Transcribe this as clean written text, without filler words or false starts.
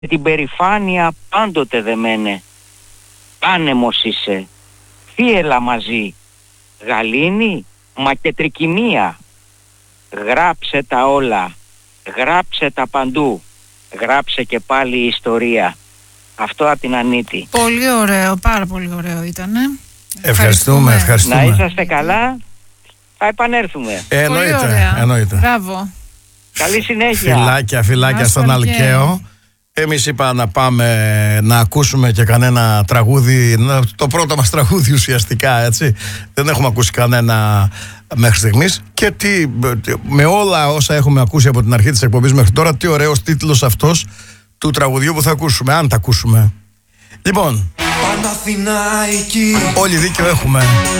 την περηφάνεια πάντοτε δεμένε. Άνεμος είσαι, θύελα μαζί, γαλήνη μα και τρικυμία. Γράψε τα όλα, γράψε τα παντού, γράψε και πάλι η ιστορία. Αυτό από την Ανίτη. Πολύ ωραίο, πάρα πολύ ωραίο ήτανε. Ευχαριστούμε. Να είσαστε καλά, θα επανέλθουμε. Εννοείται. Μπράβο. Καλή συνέχεια. Φιλάκια στον Αλκαίο. Εμείς είπα να πάμε να ακούσουμε και κανένα τραγούδι, το πρώτο μας τραγούδι ουσιαστικά, έτσι. Δεν έχουμε ακούσει κανένα μέχρι στιγμής. Και με όλα όσα έχουμε ακούσει από την αρχή της εκπομπής μέχρι τώρα, τι ωραίος τίτλος αυτός του τραγουδιού που θα ακούσουμε, αν τα ακούσουμε. Λοιπόν, όλοι δίκιο έχουμε.